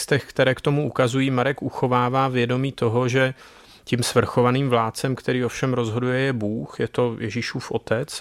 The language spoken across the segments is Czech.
textech, které k tomu ukazují, Marek uchovává vědomí toho, že tím svrchovaným vládcem, který ovšem rozhoduje, je Bůh, je to Ježíšův otec.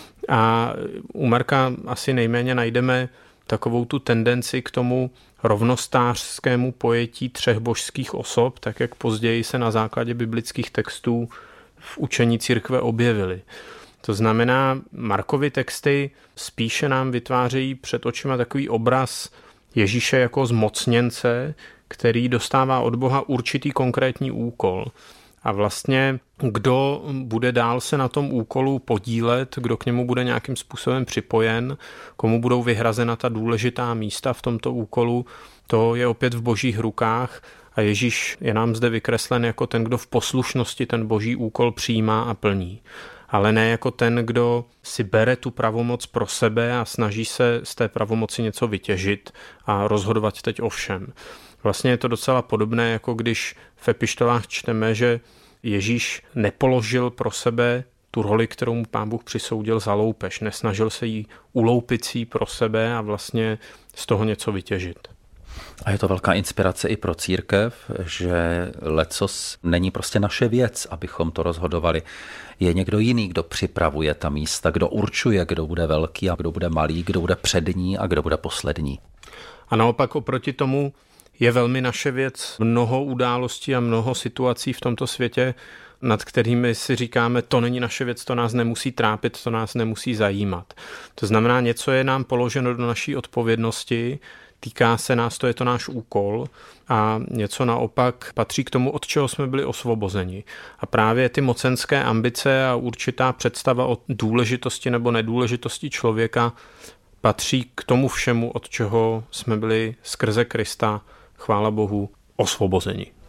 A u Marka asi nejméně najdeme takovou tu tendenci k tomu rovnostářskému pojetí třech božských osob, tak jak později se na základě biblických textů v učení církve objevily. To znamená, Markovy texty spíše nám vytvářejí před očima takový obraz Ježíše jako zmocněnce, který dostává od Boha určitý konkrétní úkol. A vlastně kdo bude dál se na tom úkolu podílet, kdo k němu bude nějakým způsobem připojen, komu budou vyhrazena ta důležitá místa v tomto úkolu, to je opět v božích rukách a Ježíš je nám zde vykreslen jako ten, kdo v poslušnosti ten boží úkol přijímá a plní. Ale ne jako ten, kdo si bere tu pravomoc pro sebe a snaží se z té pravomoci něco vytěžit a rozhodovat teď o všem. Vlastně je to docela podobné, jako když v epištolách čteme, že Ježíš nepoložil pro sebe tu roli, kterou mu Pán Bůh přisoudil, za loupež. Nesnažil se jí uloupit si pro sebe a vlastně z toho něco vytěžit. A je to velká inspirace i pro církev, že lecos není prostě naše věc, abychom to rozhodovali. Je někdo jiný, kdo připravuje ta místa, kdo určuje, kdo bude velký a kdo bude malý, kdo bude přední a kdo bude poslední. A naopak oproti tomu je velmi naše věc mnoho událostí a mnoho situací v tomto světě, nad kterými si říkáme, to není naše věc, to nás nemusí trápit, to nás nemusí zajímat. To znamená, něco je nám položeno do naší odpovědnosti, týká se nás, to je to náš úkol a něco naopak patří k tomu, od čeho jsme byli osvobozeni. A právě ty mocenské ambice a určitá představa o důležitosti nebo nedůležitosti člověka patří k tomu všemu, od čeho jsme byli skrze Krista, chvála Bohu, osvobozeni.